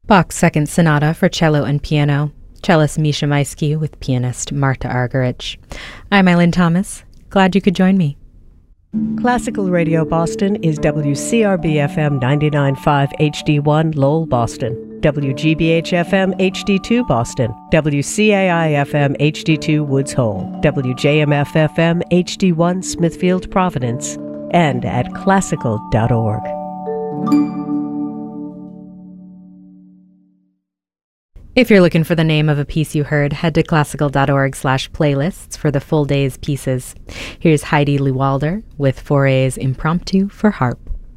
Bach's Second Sonata for cello and piano, cellist Misha Maisky with pianist Marta Argerich. I'm Eileen Thomas. Glad you could join me. Classical Radio Boston is WCRB-FM 99.5 HD1 Lowell, Boston, WGBH-FM HD2 Boston, WCAI-FM HD2 Woods Hole, WJMF-FM HD1 Smithfield, Providence, and at classical.org. If you're looking for the name of a piece you heard, head to classical.org/playlists for the full day's pieces. Here's Heidi Lewalder with Fauré's Impromptu for Harp.